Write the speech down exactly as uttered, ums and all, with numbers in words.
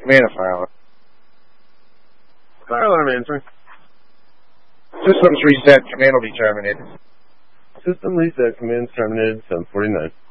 Command a fire alarm. Fire alarm answering. Systems reset. Command will be terminated. System reset. Command's terminated. seven forty-nine.